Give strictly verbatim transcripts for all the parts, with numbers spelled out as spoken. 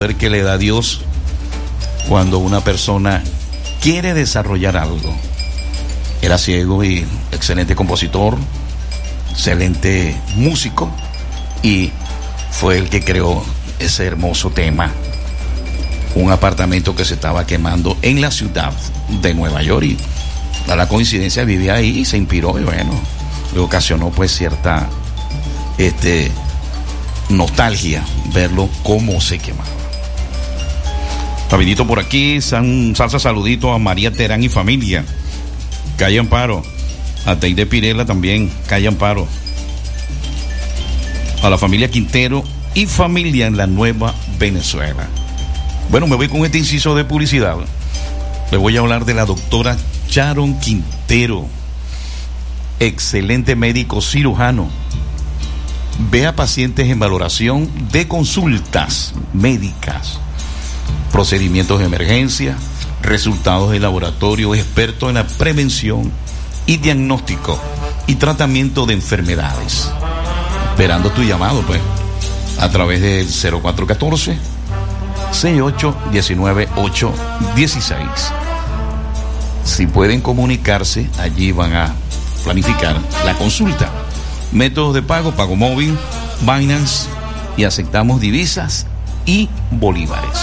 que le da Dios cuando una persona quiere desarrollar algo. Era ciego y excelente compositor, excelente músico, y fue el que creó ese hermoso tema, un apartamento que se estaba quemando en la ciudad de Nueva York, y a la coincidencia vivía ahí y se inspiró, y bueno, le ocasionó pues cierta este nostalgia verlo cómo se quemaba. Rapidito por aquí, san, salsa saludito a María Terán y familia, calle Amparo, a Teide Pirela también, calle Amparo, a la familia Quintero y familia en la Nueva Venezuela. Bueno, me voy con este inciso de publicidad. Le voy a hablar de la doctora Sharon Quintero, excelente médico cirujano. Ve a pacientes en valoración de consultas médicas, procedimientos de emergencia, resultados de laboratorio, experto en la prevención y diagnóstico y tratamiento de enfermedades. Esperando tu llamado, pues, a través del cero cuatro uno cuatro, seis ocho uno nueve, ocho uno seis. Si pueden comunicarse, allí van a planificar la consulta. Métodos de pago, pago móvil, Binance, y aceptamos divisas y bolívares.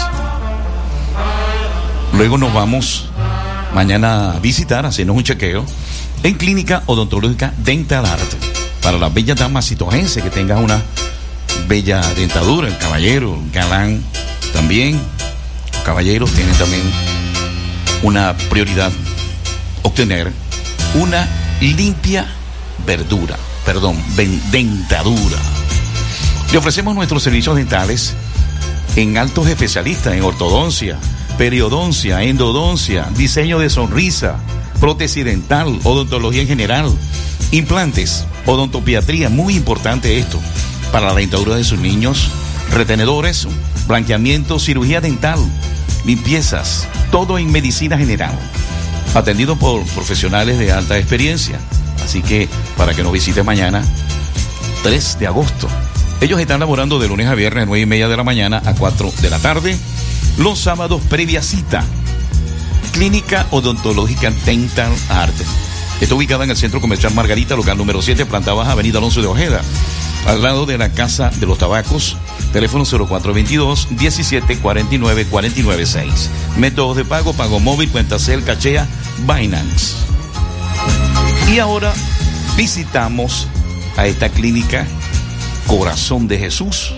Luego nos vamos mañana a visitar, a hacernos un chequeo en Clínica Odontológica Dental Art para las bellas damas citogenses, que tengan una bella dentadura. El caballero, el galán también. Los caballeros tienen también una prioridad: obtener una limpia verdura, perdón, dentadura. Le ofrecemos nuestros servicios dentales en altos especialistas en ortodoncia, periodoncia, endodoncia, diseño de sonrisa, prótesis dental, odontología en general, implantes, odontopiatría, muy importante esto, para la dentadura de sus niños, retenedores, blanqueamiento, cirugía dental, limpiezas, todo en medicina general, atendido por profesionales de alta experiencia. Así que para que nos visite mañana, tres de agosto. Ellos están laborando de lunes a viernes, nueve y media de la mañana a cuatro de la tarde. Los sábados previa cita. Clínica Odontológica Dental Art. Está ubicada en el Centro Comercial Margarita, local número siete, planta baja, avenida Alonso de Ojeda, al lado de la Casa de los Tabacos. Teléfono cero cuatro dos dos, diecisiete cuarenta y nueve, cuarenta y nueve seis. Métodos de pago, pago móvil, cuenta Cel, Cachea, Binance. Y ahora visitamos a esta clínica Corazón de Jesús.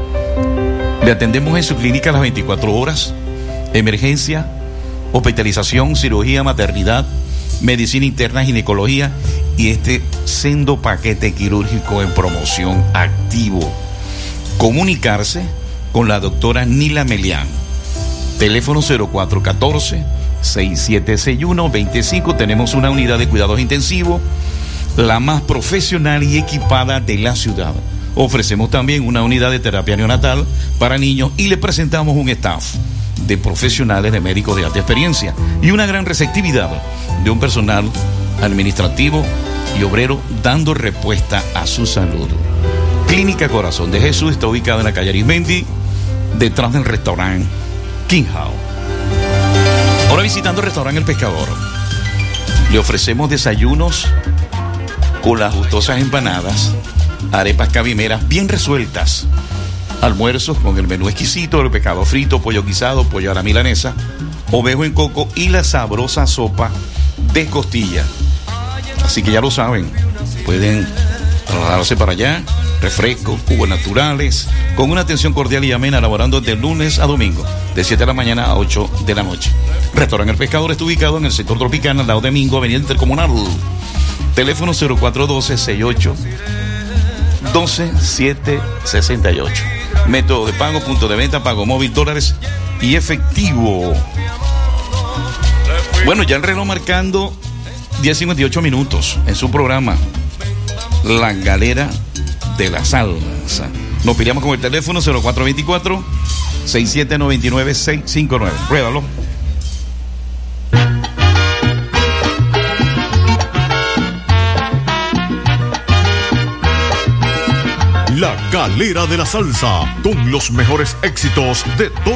Le atendemos en su clínica las veinticuatro horas, emergencia, hospitalización, cirugía, maternidad, medicina interna, ginecología y este sendo paquete quirúrgico en promoción activo. Comunicarse con la doctora Nila Melián. Teléfono cero cuatro uno cuatro, seis siete seis uno, dos cinco. Tenemos una unidad de cuidados intensivos, la más profesional y equipada de la ciudad. Ofrecemos también una unidad de terapia neonatal para niños y le presentamos un staff de profesionales, de médicos de alta experiencia y una gran receptividad de un personal administrativo y obrero dando respuesta a su salud. Clínica Corazón de Jesús está ubicada en la calle Arismendi, detrás del restaurante King House. Ahora visitando el restaurante El Pescador, le ofrecemos desayunos con las gustosas empanadas, arepas cabimeras bien resueltas, almuerzos con el menú exquisito, el pescado frito, pollo guisado, pollo a la milanesa, ovejo en coco y la sabrosa sopa de costilla. Así que ya lo saben, pueden trasladarse para allá, refrescos, jugos naturales, con una atención cordial y amena, elaborando de lunes a domingo, de siete de la mañana a ocho de la noche. Restaurante El Pescador está ubicado en el sector tropical, al lado de Mingo, avenida Intercomunal. Teléfono cero cuatro uno dos, seis ocho uno dos, siete seis ocho. Método de pago, punto de venta, pago móvil, dólares y efectivo. Bueno, ya el reloj marcando diez cincuenta y ocho minutos en su programa La Galera de la Salsa. Nos peleamos con el teléfono cero cuatro dos cuatro, seis siete nueve nueve, seis cinco nueve. Ruédalo. La Calera de la Salsa, con los mejores éxitos de todo